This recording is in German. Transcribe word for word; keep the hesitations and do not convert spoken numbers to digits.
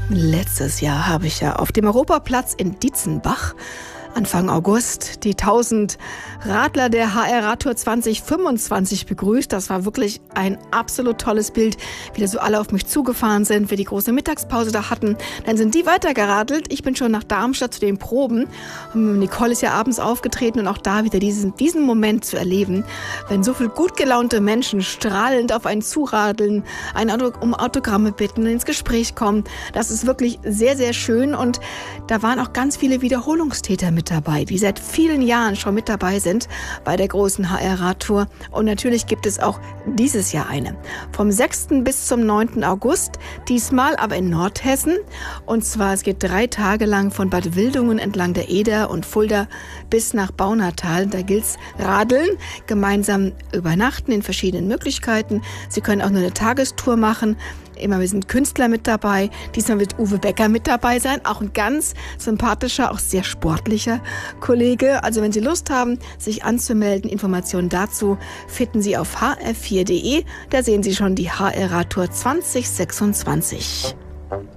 Letztes Jahr habe ich ja auf dem Europaplatz in Dietzenbach Anfang August die tausend Radler der H R Radtour zwanzig fünfundzwanzig begrüßt. Das war wirklich ein absolut tolles Bild, wie da so alle auf mich zugefahren sind, wir die große Mittagspause da hatten. Dann sind die weitergeradelt. Ich bin schon nach Darmstadt zu den Proben. Und Nicole ist ja abends aufgetreten und auch da wieder diesen, diesen Moment zu erleben, wenn so viel gut gelaunte Menschen strahlend auf einen zuradeln, ein Auto, um Autogramme bitten, ins Gespräch kommen. Das ist wirklich sehr, sehr schön und da waren auch ganz viele Wiederholungstäter mit dabei, die seit vielen Jahren schon mit dabei sind bei der großen H R Radtour. Und natürlich gibt es auch dieses Jahr eine. Vom sechsten bis zum neunten August, diesmal aber in Nordhessen. Und zwar, es geht drei Tage lang von Bad Wildungen entlang der Eder und Fulda bis nach Baunatal. Da gilt's Radeln, gemeinsam übernachten in verschiedenen Möglichkeiten. Sie können auch nur eine Tagestour machen. Immer wir sind Künstler mit dabei. Diesmal wird Uwe Becker mit dabei sein. Auch ein ganz sympathischer, auch sehr sportlicher Kollege. Also wenn Sie Lust haben, sich anzumelden, Informationen dazu finden Sie auf h r vier punkt d e. Da sehen Sie schon die H R Radtour zwanzig sechsundzwanzig.